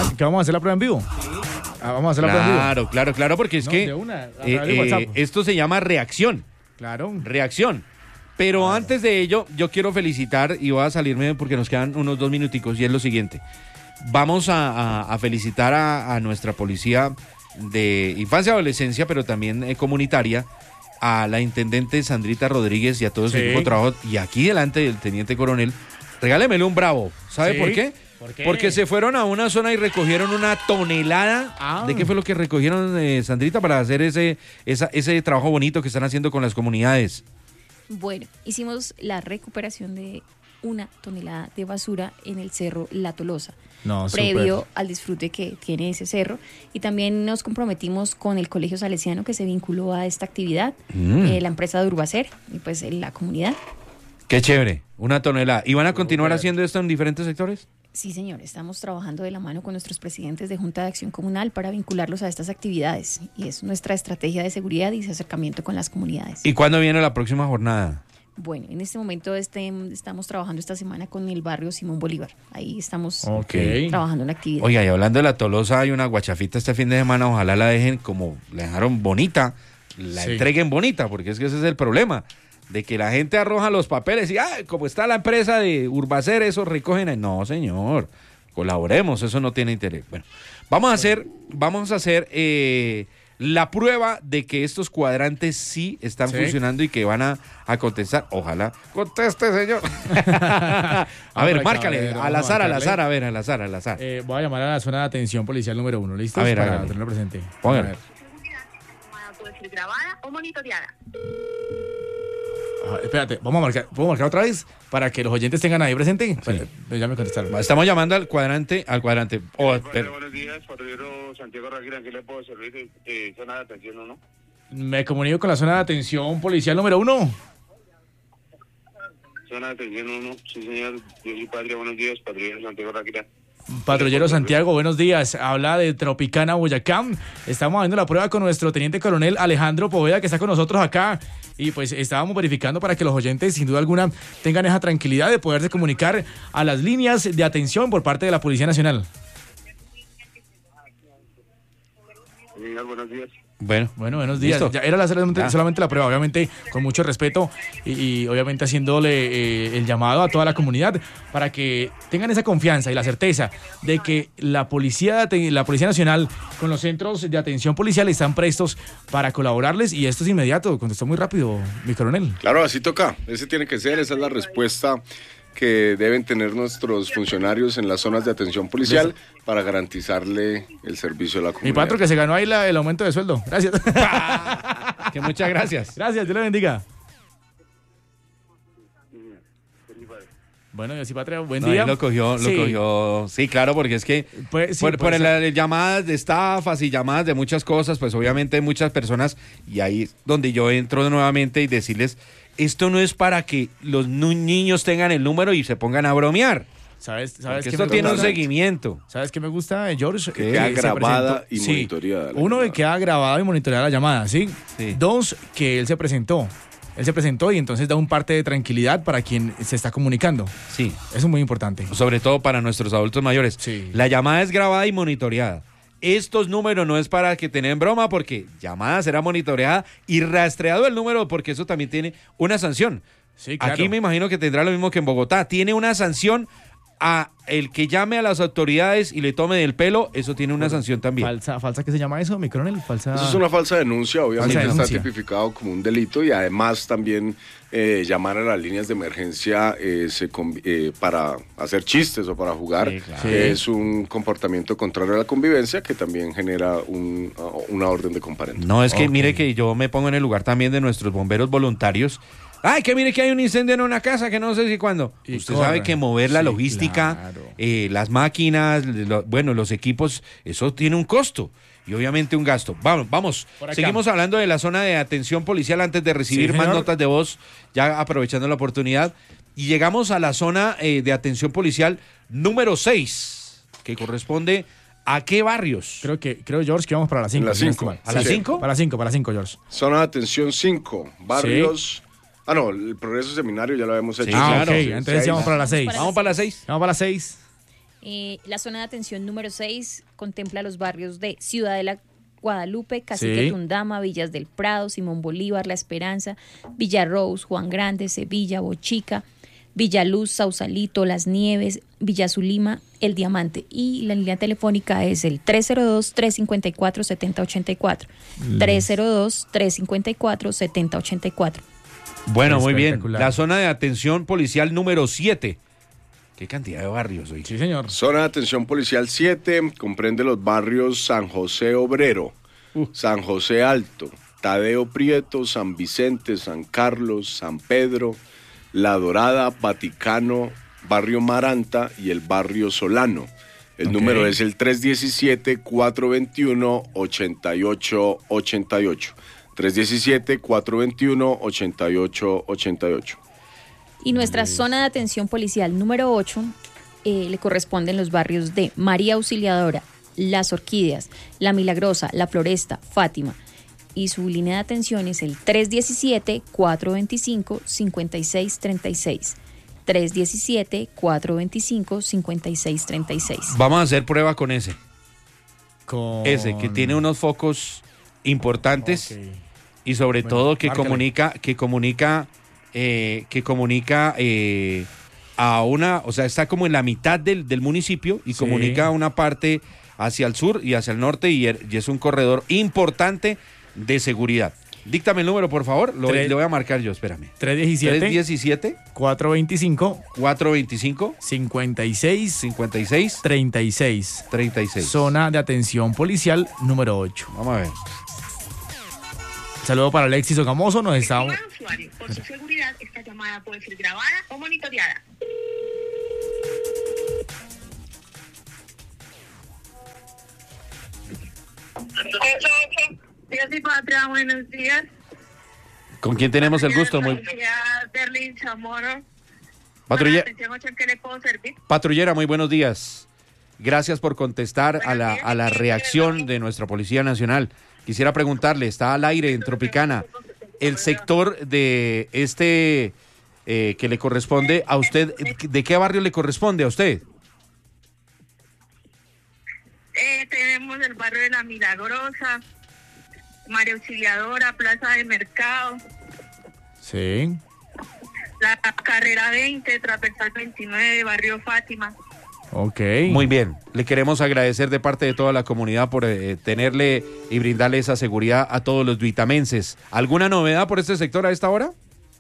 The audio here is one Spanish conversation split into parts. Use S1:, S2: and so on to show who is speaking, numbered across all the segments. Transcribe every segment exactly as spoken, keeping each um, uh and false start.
S1: Ah, ¿que vamos a hacer la prueba en vivo? Sí. Ah, vamos a hacer la
S2: claro,
S1: prueba en vivo.
S2: Claro, claro, claro, porque es
S1: no,
S2: que
S1: de una, a
S2: eh,
S1: través de WhatsApp.
S2: eh, esto se llama reacción.
S1: Claro.
S2: Reacción. Pero claro. Antes de ello, yo quiero felicitar, y voy a salirme porque nos quedan unos dos minuticos, y es lo siguiente. Vamos a, a, a felicitar a, a nuestra policía de infancia y adolescencia, pero también eh, comunitaria, a la intendente Sandrita Rodríguez y a todo su sí. equipo de trabajo. Y aquí delante del teniente coronel, regálemele un bravo. ¿Sabe sí. por qué? ¿Por qué? Porque se fueron a una zona y recogieron una tonelada. Ah. ¿De qué fue lo que recogieron, eh, Sandrita, para hacer ese, esa, ese trabajo bonito que están haciendo con las comunidades?
S3: Bueno, hicimos la recuperación de una tonelada de basura en el cerro La Tolosa, no, previo super. al disfrute que tiene ese cerro, y también nos comprometimos con el Colegio Salesiano que se vinculó a esta actividad, mm. eh, la empresa de Urbacer y pues la comunidad.
S2: Qué chévere, una tonelada. ¿Y van a continuar haciendo esto en diferentes sectores?
S3: Sí, señor, estamos trabajando de la mano con nuestros presidentes de Junta de Acción Comunal para vincularlos a estas actividades, y es nuestra estrategia de seguridad y de acercamiento con las comunidades.
S2: ¿Y cuándo viene la próxima jornada?
S3: Bueno, en este momento este, estamos trabajando esta semana con el barrio Simón Bolívar. Ahí estamos
S2: okay.
S3: trabajando en actividad.
S2: Oiga, y hablando de La Tolosa, hay una guachafita este fin de semana. Ojalá la dejen como la dejaron bonita, la sí. entreguen bonita, porque es que ese es el problema. De que la gente arroja los papeles y, ah, como está la empresa de Urbacer, eso recogen. No, señor, colaboremos, eso no tiene interés. Bueno, vamos a hacer, vamos a hacer eh, la prueba de que estos cuadrantes sí están sí. funcionando y que van a, a contestar. Ojalá conteste, señor. a ver, acá, márcale, a ver, al azar, al azar, a ver, al azar, al azar.
S1: Eh, voy a llamar a la zona de atención policial número uno, ¿listo?
S2: A ver,
S1: para
S2: hágale.
S1: tenerlo presente.
S2: Póngale.
S4: ¿Puede ser grabada o monitoreada?
S1: Ah, espérate, vamos a marcar, ¿puedo marcar otra vez? Para que los oyentes tengan ahí presente. Sí. Para, ya me contestaron.
S2: Estamos llamando al cuadrante, al cuadrante. Oh,
S5: pero... Buenos días, patrullero Santiago Raguira, ¿en qué le puedo servir? Eh, ¿Zona de atención o no?
S1: Me comunico con la zona de atención policial número uno.
S5: Zona de atención uno, sí señor, yo soy Patria, buenos días, patrullero Santiago Raguira.
S1: Patrullero Santiago, buenos días. Habla de Tropicana, Boyacá. Estamos haciendo la prueba con nuestro teniente coronel Alejandro Poveda, que está con nosotros acá. Y pues estábamos verificando para que los oyentes, sin duda alguna, tengan esa tranquilidad de poderse comunicar a las líneas de atención por parte de la Policía Nacional.
S5: Señor, buenos días.
S2: Bueno,
S1: bueno, buenos días. Ya era la, solamente, ah. solamente la prueba, obviamente con mucho respeto y, y obviamente haciéndole eh, el llamado a toda la comunidad para que tengan esa confianza y la certeza de que la policía, la Policía Nacional con los centros de atención policial están prestos para colaborarles, y esto es inmediato. Contestó muy rápido, mi coronel.
S6: Claro, así toca. Ese tiene que ser, esa es la respuesta que deben tener nuestros funcionarios en las zonas de atención policial para garantizarle el servicio a la comunidad.
S1: Mi patrón, que se ganó ahí la, el aumento de sueldo. Gracias.
S2: Que muchas gracias.
S1: Gracias, Dios le bendiga. Bueno, Dios y Patria, buen
S2: no,
S1: día.
S2: Lo cogió, lo sí. cogió. Sí, claro, porque es que pues, sí, por, por las llamadas de estafas y llamadas de muchas cosas, pues obviamente hay muchas personas, y ahí es donde yo entro nuevamente y decirles, esto no es para que los niños tengan el número y se pongan a bromear.
S1: ¿Sabes? ¿Sabes
S2: esto tiene
S1: gusta?
S2: un seguimiento.
S1: ¿Sabes qué me gusta, George?
S6: Que queda grabada y sí. monitoreada.
S1: Uno, que queda grabada y monitoreada la llamada, ¿sí? ¿sí? Dos, que él se presentó. Él se presentó y entonces da un parte de tranquilidad para quien se está comunicando.
S2: Sí.
S1: Eso es muy importante.
S2: Sobre todo para nuestros adultos mayores.
S1: Sí.
S2: La llamada es grabada y monitoreada. Estos números no es para que tengan broma, porque llamada será monitoreada y rastreado el número, porque eso también tiene una sanción.
S1: Sí, claro.
S2: Aquí me imagino que tendrá lo mismo que en Bogotá. Tiene una sanción a el que llame a las autoridades y le tome del pelo, eso tiene una sanción también.
S1: ¿Falsa, falsa qué se llama eso, mi coronel? Falsa...
S6: Eso es una falsa denuncia, obviamente
S1: falsa denuncia.
S6: Está tipificado como un delito, y además también eh, llamar a las líneas de emergencia eh, se, eh, para hacer chistes o para jugar, sí, claro. eh, es un comportamiento contrario a la convivencia que también genera un, una orden de comparendo.
S2: No, es que
S1: okay.
S2: mire que yo me pongo en el lugar también de nuestros bomberos voluntarios. Ay, que mire que hay un incendio en una casa que no sé si cuándo. Y usted corre. Sabe que mover la sí, logística, claro. eh, las máquinas, lo, bueno, los equipos, eso tiene un costo y obviamente un gasto. Vamos, vamos. Seguimos hablando de la zona de atención policial antes de recibir sí, más notas de voz, ya aprovechando la oportunidad. Y llegamos a la zona eh, de atención policial número seis, que corresponde ¿a qué barrios?
S1: Creo que, creo, George, que vamos para las cinco.
S6: Las cinco.
S2: ¿A las cinco?
S1: Para las cinco, para las cinco, George.
S6: Zona de atención cinco, barrios...
S1: Sí.
S6: Ah, no, el Progreso Seminario ya lo habemos hecho.
S1: Sí, ah,
S6: claro.
S1: ok, entonces vamos para las seis.
S2: Vamos para las seis.
S1: Vamos para las seis.
S3: Eh, la zona de atención número seis contempla los barrios de Ciudadela, Guadalupe, Cacique
S1: Sí.
S3: Tundama, Villas del Prado, Simón Bolívar, La Esperanza, Villa Rose, Juan Grande, Sevilla, Bochica, Villaluz, Sausalito, Las Nieves, Villa Zulima, El Diamante. Y la línea telefónica es el tres cero dos, tres cinco cuatro, siete cero ocho cuatro. tres cero dos, tres cinco cuatro, siete cero ocho cuatro.
S2: Bueno, muy bien.
S1: Espectacular.
S2: La zona de atención policial número siete. ¿Qué cantidad de barrios hoy?
S1: Sí, señor.
S6: Zona de atención policial siete comprende los barrios San José Obrero,
S2: Uh.
S6: San José Alto, Tadeo Prieto, San Vicente, San Carlos, San Pedro, La Dorada, Vaticano, Barrio Maranta y el Barrio Solano. El
S1: Ok.
S6: número es el tres uno siete, cuatro dos uno, ocho ocho ocho ocho. tres uno siete, cuatro dos uno, ocho ocho ocho ocho.
S3: Y nuestra zona de atención policial número ocho eh, le corresponden los barrios de María Auxiliadora, Las Orquídeas, La Milagrosa, La Floresta, Fátima. Y su línea de atención es el tres uno siete, cuatro dos cinco, cinco seis tres seis. tres uno siete, cuatro dos cinco, cinco seis tres seis.
S2: Vamos a hacer prueba con ese.
S1: Con...
S2: Ese, que tiene unos focos importantes
S1: Ok.
S2: y sobre
S1: Bueno,
S2: todo que
S1: márcale.
S2: comunica, que comunica, eh, que comunica eh, a una, o sea, está como en la mitad del, del municipio y
S1: Sí.
S2: comunica una parte hacia el sur y hacia el norte y, er- y es un corredor importante de seguridad. Díctame el número, por favor. Lo,
S1: Tres-
S2: le voy a marcar yo, espérame.
S1: tres uno siete,
S2: tres uno siete,
S1: cuatro dos cinco,
S2: cuatro dos cinco,
S1: cinco seis
S2: cinco seis
S1: tres seis.
S2: tres seis.
S1: Zona de atención policial número ocho.
S2: Vamos a ver.
S1: Saludo para Alexis Ogamoso. Nos estamos...
S4: Estimado usuario, por su seguridad, esta llamada puede ser grabada o monitoreada. Días y Patria, buenos días.
S2: ¿Con quién tenemos el gusto? Muy...
S4: Policía Berlín Chamorro.
S2: Patrulla...
S4: Atención, ocho, ¿en qué le puedo servir?
S2: Patrullera, muy buenos días. Gracias por contestar a la, a la reacción de nuestra Policía Nacional. Quisiera preguntarle, está al aire en Tropicana, el sector de este eh, que le corresponde a usted, ¿de qué barrio le corresponde a usted?
S4: Eh, tenemos el barrio de La Milagrosa, María Auxiliadora, Plaza de Mercado,
S1: Sí.
S4: la carrera veinte, transversal veintinueve, barrio Fátima.
S1: Ok.
S2: Muy bien, le queremos agradecer de parte de toda la comunidad por eh, tenerle y brindarle esa seguridad a todos los duitamenses. ¿Alguna novedad por este sector a esta hora?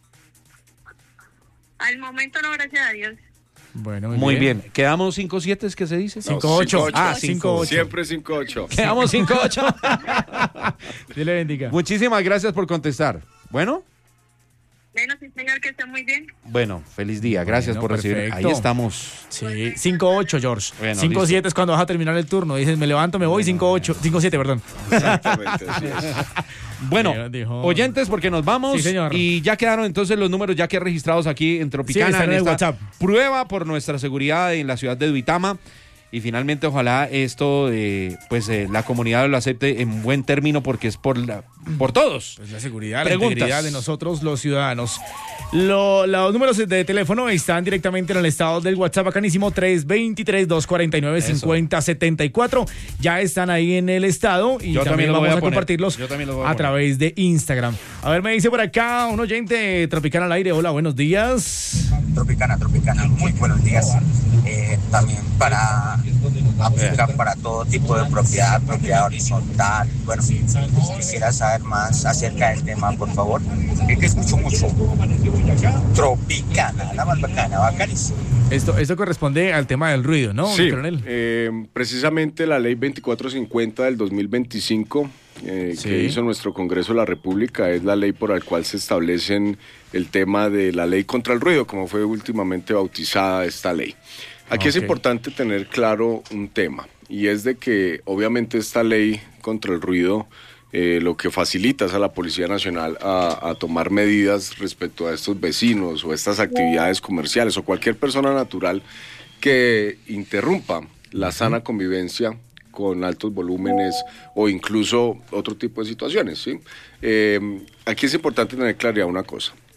S4: Al momento no, gracias a Dios.
S1: Bueno, muy,
S2: Muy bien. ¿Quedamos cinco siete, es que se dice?
S1: Cinco ocho.
S2: Ah,
S1: cinco ocho.
S6: Siempre cinco ocho.
S2: Quedamos cinco ocho.
S1: Dios le bendiga.
S2: Muchísimas gracias por contestar. Bueno,
S4: Bueno, sí, señor, que esté muy bien.
S2: bueno, feliz día. Gracias
S1: Bueno,
S2: por recibir.
S1: perfecto.
S2: Ahí estamos.
S1: Sí, cinco ocho, George.
S2: Bueno,
S1: cinco siete
S2: listo.
S1: es cuando vas a terminar el turno. Dices, me levanto, me voy, cinco ocho. cinco siete, perdón.
S6: Exactamente, así es.
S2: Bueno,
S1: Dijo- dijo-
S2: oyentes, porque nos vamos.
S1: Sí, señor.
S2: Y ya quedaron entonces los números ya que registrados aquí en
S1: Sí,
S2: Tropicana.
S1: están en el
S2: esta
S1: WhatsApp.
S2: Prueba por nuestra seguridad en la ciudad de Duitama. Y finalmente, ojalá esto, eh, pues eh, la comunidad lo acepte en buen término porque es por, la, por todos.
S1: Pues la seguridad,
S2: Preguntas.
S1: la integridad de nosotros los ciudadanos. Lo- los números de teléfono están directamente en el estado del WhatsApp bacanísimo tres dos tres, dos cuatro nueve, cinco cero siete cuatro. Ya están ahí en el estado y
S2: Yo también
S1: también
S2: los voy
S1: vamos
S2: a
S1: a,
S2: poner.
S1: compartirlos
S2: Yo también los voy a
S1: a
S2: poner.
S1: través de Instagram. A ver, me dice por acá un oyente Tropicana al aire. Hola, buenos días.
S7: Tropicana, Tropicana, muy buenos días. Eh, también para aplicar para todo tipo de propiedad, propiedad horizontal. Bueno, si quisiera saber más acerca del tema, por favor. Es que escucho mucho. Tropicana, la más bacana, bacanísimo.
S1: Esto, esto corresponde al tema del ruido, ¿no,
S6: Sí,
S1: coronel?
S6: eh, precisamente la ley veinticuatro cincuenta del dos mil veinticinco eh,
S1: Sí.
S6: que hizo nuestro Congreso de la República es la ley por la cual se establecen el tema de la ley contra el ruido, como fue últimamente bautizada esta ley. Aquí es
S1: Ok.
S6: importante tener claro un tema, y es de que obviamente esta ley contra el ruido eh, lo que facilita es a la Policía Nacional a, a tomar medidas respecto a estos vecinos o estas actividades comerciales o cualquier persona natural que interrumpa la sana convivencia con altos volúmenes o incluso otro tipo de situaciones, ¿sí? Eh, aquí es importante tener claridad una cosa.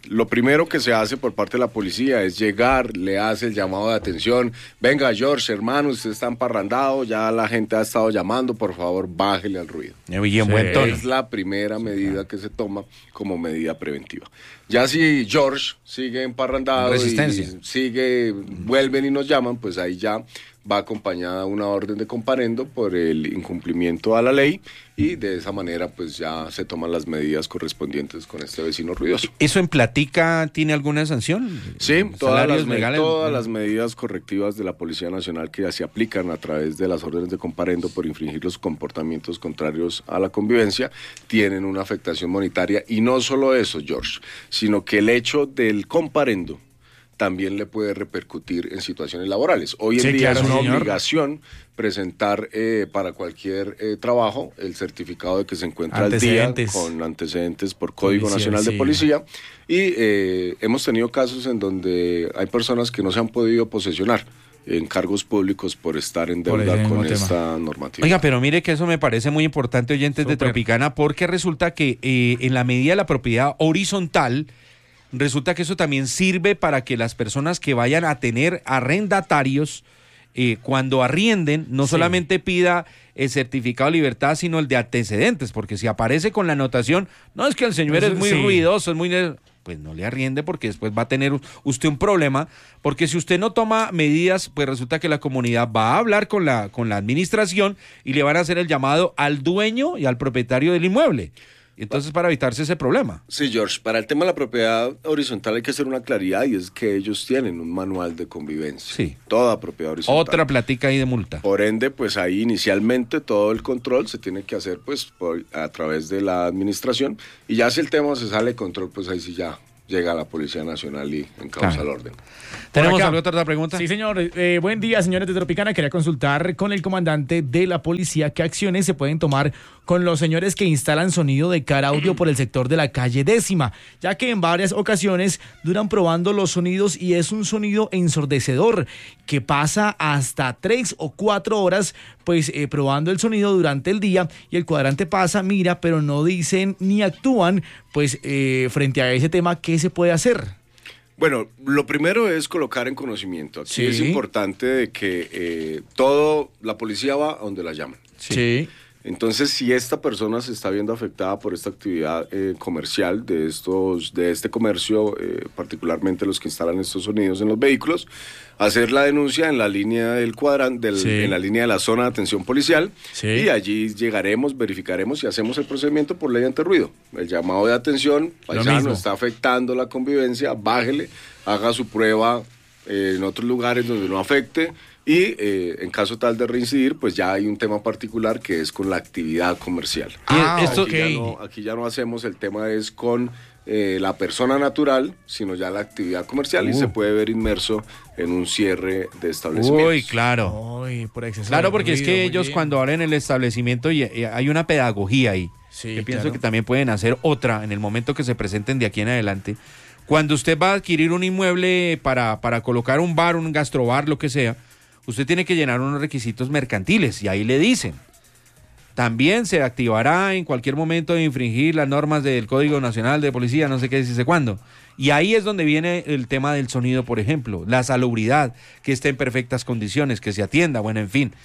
S6: lo primero que se hace por parte de la policía es llegar, le hace el llamado de atención, venga George, hermano, usted está emparrandado, ya la gente ha estado llamando, por favor bájele al ruido.
S2: Y en buen tono.
S6: Es la primera medida que se toma como medida preventiva. Ya si George sigue emparrandado
S2: Resistencia.
S6: y sigue, vuelven y nos llaman, pues ahí ya va acompañada una orden de comparendo por el incumplimiento a la ley y de esa manera pues ya se toman las medidas correspondientes con este vecino ruidoso.
S2: ¿Eso en Platica tiene alguna sanción?
S6: Sí, todas, las,
S2: legales?
S6: todas las medidas correctivas de la Policía Nacional que se aplican a través de las órdenes de comparendo por infringir los comportamientos contrarios a la convivencia tienen una afectación monetaria y no solo eso, George, sino que el hecho del comparendo también le puede repercutir en situaciones laborales. Hoy en
S1: sí,
S6: día
S1: claro,
S6: es una
S1: señor.
S6: obligación presentar eh, para cualquier eh, trabajo el certificado de que se encuentra al día con antecedentes por Código
S1: Policía,
S6: Nacional
S1: sí.
S6: de Policía y eh, hemos tenido casos en donde hay personas que no se han podido posesionar en cargos públicos por estar en deuda con
S1: tema.
S6: esta normativa.
S2: Oiga, pero mire que eso me parece muy importante, oyentes
S1: Súper.
S2: de Tropicana, porque resulta que eh, en la medida de la propiedad horizontal, resulta que eso también sirve para que las personas que vayan a tener arrendatarios, eh, cuando arrienden, no
S1: Sí.
S2: solamente pida el certificado de libertad, sino el de antecedentes, porque si aparece con la anotación, no es que el señor
S1: Eso,
S2: es muy
S1: sí.
S2: ruidoso, es muy... pues no le arriende porque después va a tener usted un problema, porque si usted no toma medidas, pues resulta que la comunidad va a hablar con la, con la administración y le van a hacer el llamado al dueño y al propietario del inmueble. Entonces, para evitarse ese problema.
S6: Sí, George, para el tema de la propiedad horizontal hay que hacer una claridad y es que ellos tienen un manual de convivencia.
S2: Sí.
S6: Toda propiedad horizontal.
S2: Otra platica ahí de multa.
S6: Por ende, pues ahí inicialmente todo el control se tiene que hacer pues por, a través de la administración y ya si el tema se sale de control, pues ahí sí ya llega la Policía Nacional y encausa
S2: Claro.
S6: el orden.
S2: ¿Tenemos
S1: acá.
S2: alguna otra pregunta?
S1: Sí, señor. Eh, buen día, señores de Tropicana. Quería consultar con el comandante de la policía qué acciones se pueden tomar con los señores que instalan sonido de car audio por el sector de la calle Décima, ya que en varias ocasiones duran probando los sonidos y es un sonido ensordecedor que pasa hasta tres o cuatro horas pues eh, probando el sonido durante el día y el cuadrante pasa, mira, pero no dicen ni actúan pues eh, frente a ese tema, ¿qué se puede hacer?
S6: Bueno, lo primero es colocar en conocimiento. Aquí
S1: Sí.
S6: es importante de que eh, todo, la policía va a donde la llaman.
S1: Sí.
S6: Entonces, si esta persona se está viendo afectada por esta actividad eh, comercial de estos, de este comercio, eh, particularmente los que instalan estos sonidos en los vehículos, hacer la denuncia en la línea del cuadrante, del,
S1: Sí.
S6: en la línea de la zona de atención policial,
S1: Sí.
S6: y allí llegaremos, verificaremos y hacemos el procedimiento por ley antirruido. El llamado de atención, paisano,
S1: mismo.
S6: está afectando la convivencia, bájele, haga su prueba eh, en otros lugares donde no afecte. Y eh, en caso tal de reincidir, pues ya hay un tema particular que es con la actividad comercial.
S1: Ah,
S2: esto-
S6: aquí, ya no, aquí ya no hacemos, el tema es con eh, la persona natural, sino ya la actividad comercial y
S2: Uh.
S6: se puede ver inmerso en un cierre de establecimientos.
S2: Uy, claro.
S1: Ay, por exceso
S2: Claro,
S1: de
S2: porque es
S1: ruido,
S2: que
S1: muy
S2: ellos
S1: bien.
S2: cuando abren el establecimiento y, y hay una pedagogía ahí.
S1: Sí,
S2: Yo pienso
S1: claro.
S2: que también pueden hacer otra en el momento que se presenten de aquí en adelante. Cuando usted va a adquirir un inmueble para, para colocar un bar, un gastrobar, lo que sea, usted tiene que llenar unos requisitos mercantiles y ahí le dicen. También se activará en cualquier momento de infringir las normas del Código Nacional de Policía, no sé qué, dice cuándo. Y ahí es donde viene el tema del sonido, por ejemplo, la salubridad, que esté en perfectas condiciones, que se atienda, bueno, en fin.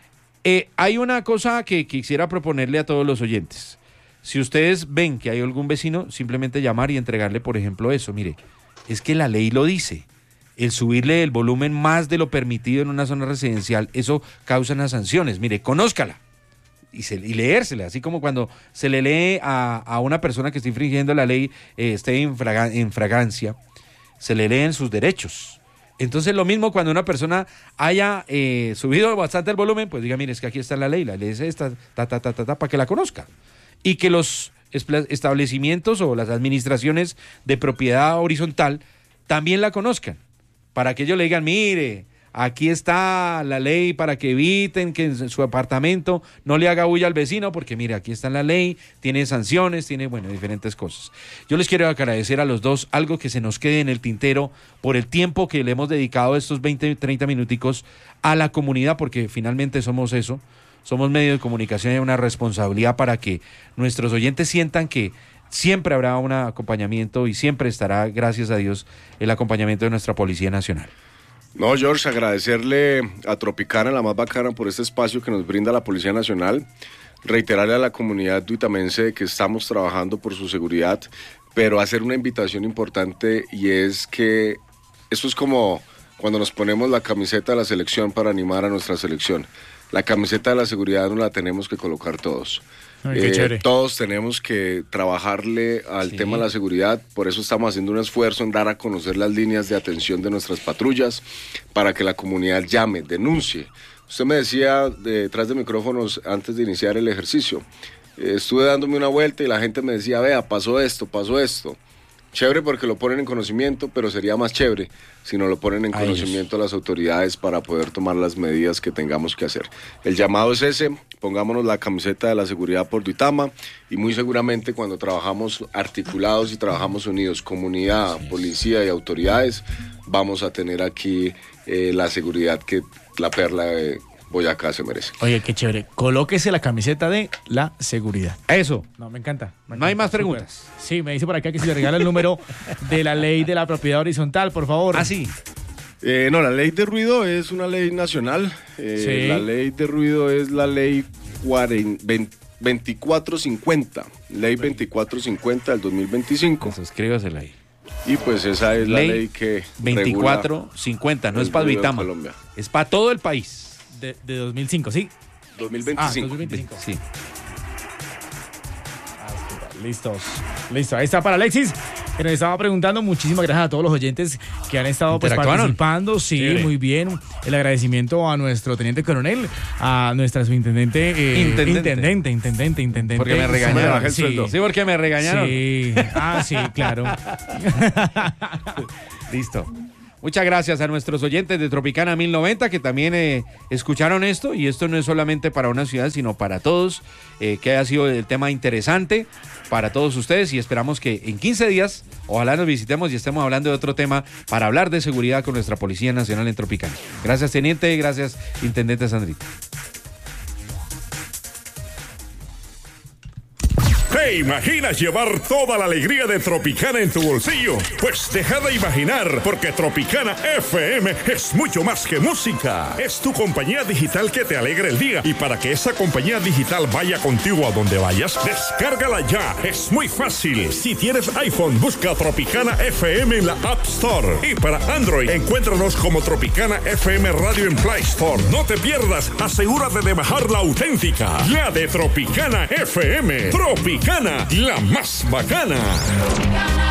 S2: Eh, hay una cosa que quisiera proponerle a todos los oyentes. Si ustedes ven que hay algún vecino, simplemente llamar y entregarle, por ejemplo, eso. Mire, es que la ley lo dice. El subirle el volumen más de lo permitido en una zona residencial, eso causa unas sanciones. Mire, conózcala y, se, y leérsela, así como cuando se le lee a, a una persona que está infringiendo la ley, eh, esté en, fraga, en fragancia, se le leen sus derechos. Entonces lo mismo cuando una persona haya eh, subido bastante el volumen, pues diga, mire, es que aquí está la ley, la ley es esta, ta, ta, ta, ta, ta, para que la conozca. Y que los establecimientos o las administraciones de propiedad horizontal también la conozcan, para que ellos le digan, mire, aquí está la ley para que eviten que en su apartamento no le haga bulla al vecino, porque mire, aquí está la ley, tiene sanciones, tiene, bueno, diferentes cosas. Yo les quiero agradecer a los dos algo que se nos quede en el tintero por el tiempo que le hemos dedicado estos veinte, treinta minuticos a la comunidad, porque finalmente somos eso, somos medio de comunicación y hay una responsabilidad para que nuestros oyentes sientan que siempre habrá un acompañamiento y siempre estará, gracias a Dios, el acompañamiento de nuestra Policía Nacional.
S6: No, George, agradecerle a Tropicana, la más bacana, por este espacio que nos brinda la Policía Nacional. Reiterarle a la comunidad duitamense que estamos trabajando por su seguridad, pero hacer una invitación importante, y es que esto es como cuando nos ponemos la camiseta de la selección para animar a nuestra selección. La camiseta de la seguridad no la tenemos que colocar todos.
S1: Ay, qué chévere.
S6: Eh, todos tenemos que trabajarle al sí. tema de la seguridad, por eso estamos haciendo un esfuerzo en dar a conocer las líneas de atención de nuestras patrullas para que la comunidad llame, denuncie. Usted me decía detrás de micrófonos antes de iniciar el ejercicio, eh, estuve dándome una vuelta y la gente me decía, vea, pasó esto, pasó esto. Chévere porque lo ponen en conocimiento, pero sería más chévere si no lo ponen en a conocimiento ellos. Las autoridades para poder tomar las medidas que tengamos que hacer. El llamado es ese, pongámonos la camiseta de la seguridad por Duitama, y muy seguramente cuando trabajamos articulados y trabajamos unidos, comunidad, policía y autoridades, vamos a tener aquí eh, la seguridad que la perla de Boyacá se merece.
S1: Oye, qué chévere. Colóquese la camiseta de la seguridad.
S2: Eso.
S1: No, me encanta. Me encanta.
S2: No hay más preguntas.
S1: Super. Sí, me dice por acá que si le regala el número de la ley de la propiedad horizontal, por favor.
S2: Ah, sí.
S6: Eh, no, la ley de ruido es una ley nacional. Eh, sí. La ley de ruido es la ley veinticuatro cincuenta. Ley veinticuatro cincuenta del dos mil veinticinco.
S2: Pues escríbasela ahí.
S6: Y pues esa es ley la ley que
S2: veinticuatro cincuenta, no es para Duitama, es para todo el país.
S1: De, de dos mil cinco, ¿sí?
S6: dos mil veinticinco.
S1: Ah, dos mil veinticinco.
S2: Sí.
S1: Listos. Listo. Ahí está para Alexis, que nos estaba preguntando. Muchísimas gracias a todos los oyentes que han estado pues, participando. Sí, sí, muy bien. El agradecimiento a nuestro teniente coronel, a nuestra subintendente. Eh,
S2: intendente.
S1: Intendente, intendente, intendente.
S2: Porque me regañaron.
S6: El
S2: sí.
S6: sueldo.
S2: sí, porque me regañaron.
S1: Sí. Ah, sí, claro.
S2: Listo. Muchas gracias a nuestros oyentes de Tropicana mil noventa que también eh, escucharon esto, y esto no es solamente para una ciudad, sino para todos, eh, que haya sido el tema interesante para todos ustedes, y esperamos que en quince días ojalá nos visitemos y estemos hablando de otro tema para hablar de seguridad con nuestra Policía Nacional en Tropicana. Gracias, teniente, gracias, intendente Sandrita.
S8: ¿Te imaginas llevar toda la alegría de Tropicana en tu bolsillo? Pues deja de imaginar, porque Tropicana F M es mucho más que música. Es tu compañía digital que te alegra el día. Y para que esa compañía digital vaya contigo a donde vayas, descárgala ya. Es muy fácil. Si tienes iPhone, busca Tropicana F M en la App Store. Y para Android, encuéntranos como Tropicana F M Radio en Play Store. No te pierdas, asegúrate de bajar la auténtica, la de Tropicana F M. Tropicana, la más bacana.